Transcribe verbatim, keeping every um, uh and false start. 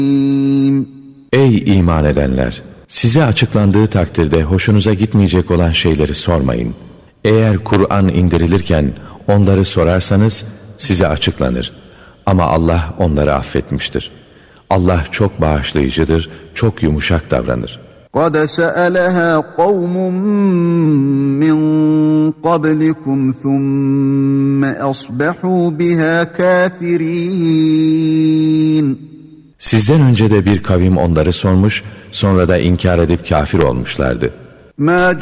Ey iman edenler! Size açıklandığı takdirde hoşunuza gitmeyecek olan şeyleri sormayın. Eğer Kur'an indirilirken onları sorarsanız size açıklanır. Ama Allah onları affetmiştir. Allah çok bağışlayıcıdır, çok yumuşak davranır. قَدْ سَأَلَهَا قَوْمٌ مِّن قَبْلِكُمْ ثُمَّ أَصْبَحُوا بِهَا كَافِرِينَ Sizden önce de bir kavim onları sormuş, sonra da inkar edip kafir olmuşlardı.